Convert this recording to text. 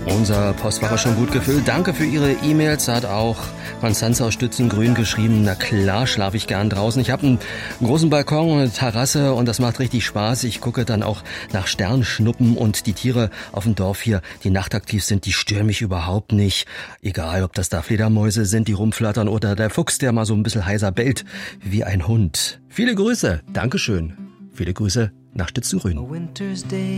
Unser Postfach ist schon gut gefüllt. Danke für Ihre E-Mails. Hat auch Konstanze aus Stützengrün geschrieben. Na klar, schlafe ich gern draußen. Ich habe einen großen Balkon und eine Terrasse und das macht richtig Spaß. Ich gucke dann auch nach Sternschnuppen und die Tiere auf dem Dorf hier, die nachtaktiv sind, die stören mich überhaupt nicht. Egal, ob das da Fledermäuse sind, die rumflattern oder der Fuchs, der mal so ein bisschen heiser bellt wie ein Hund. Viele Grüße. Dankeschön. Viele Grüße nach Stützengrün.